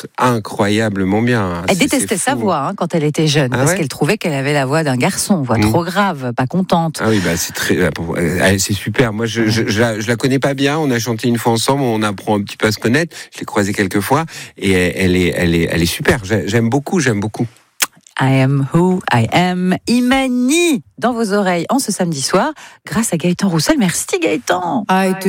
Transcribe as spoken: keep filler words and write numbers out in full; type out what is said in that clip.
chante incroyablement bien. Elle C'est- détestait c'est sa fou. voix hein, quand elle était jeune, Ah parce ouais qu'elle trouvait qu'elle avait la voix d'un garçon, voix Mmh. trop grave, pas contente. Ah oui, bah c'est très, euh, c'est super. Moi, je, je, je, la, je la connais pas bien. On a chanté une fois ensemble, on apprend un petit peu à se connaître. Je l'ai croisée quelques fois et elle est, elle est, elle est super. J'aime beaucoup, j'aime beaucoup. I am who I am. Imani dans vos oreilles en ce samedi soir, grâce à Gaëtan Roussel. Merci Gaëtan. I do